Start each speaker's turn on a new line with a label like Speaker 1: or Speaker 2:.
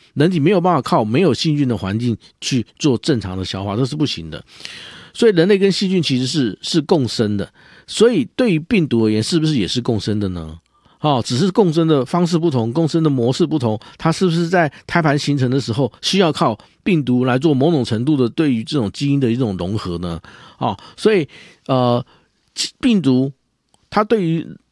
Speaker 1: 人体没有办法靠没有细菌的环境去做正常的消化，这是不行的。所以人类跟细菌其实是共生的，所以对于病毒而言，是不是也是共生的呢？只是共生的方式不同，共生的模式不同，它是不是在胎盘形成的时候需要靠病毒来做某种程度的对于这种基因的一种融合呢？所以病毒它对于